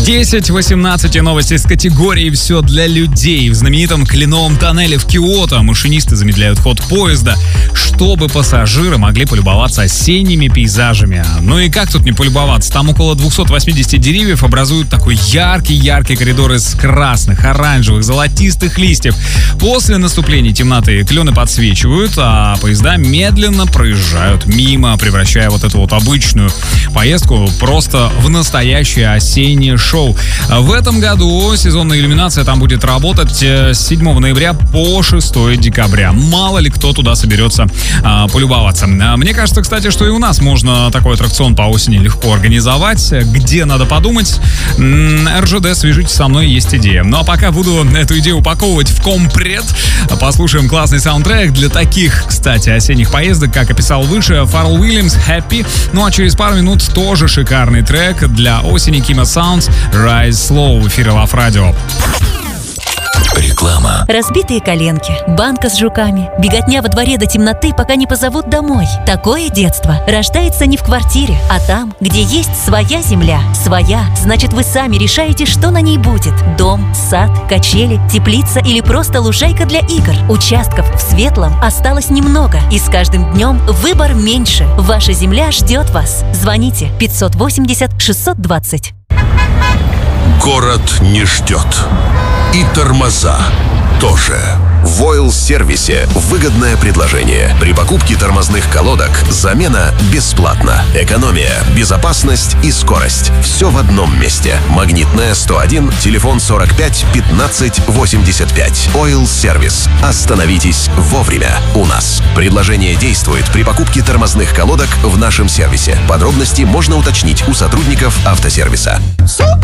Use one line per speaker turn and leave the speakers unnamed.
10:18 новости с категории «Все для людей». В знаменитом кленовом тоннеле в Киото машинисты замедляют ход поезда, чтобы пассажиры могли полюбоваться осенними пейзажами. Ну и как тут не полюбоваться? Там около 280 деревьев образуют такой яркий коридор из красных, оранжевых, золотистых листьев. После наступления темноты клены подсвечивают, а поезда медленно проезжают мимо, превращая вот эту вот обычную поездку просто в настоящее осеннее шоу. В этом году сезонная иллюминация там будет работать с 7 ноября по 6 декабря. Мало ли кто туда соберется полюбоваться. Мне кажется, кстати, что и у нас можно такой аттракцион по осени легко организовать. Где надо подумать? РЖД, свяжитесь со мной, есть идея. Ну а пока буду эту идею упаковывать в компред, послушаем классный саундтрек для таких, кстати, осенних поездок, как описал выше, Фаррелл Уильямс «Happy». Ну а через пару минут тоже шикарный трек для осени Kima Sounds «Rise Slow» в эфире Love Radio.
Реклама.
Разбитые коленки, банка с жуками, беготня во дворе до темноты, пока не позовут домой. Такое детство рождается не в квартире, а там, где есть своя земля. Своя, значит, вы сами решаете, что на ней будет. Дом, сад, качели, теплица или просто лужайка для игр. Участков в Светлом осталось немного, и с каждым днем выбор меньше. Ваша земля ждет вас. Звоните 580-620.
Город не ждет. И тормоза тоже. В Ойл-сервисе выгодное предложение. При покупке тормозных колодок замена бесплатна. Экономия, безопасность и скорость. Все в одном месте. Магнитная 101, телефон 45 15 85. Ойл-сервис. Остановитесь вовремя у нас. Предложение действует при покупке тормозных колодок в нашем сервисе. Подробности можно уточнить у сотрудников автосервиса.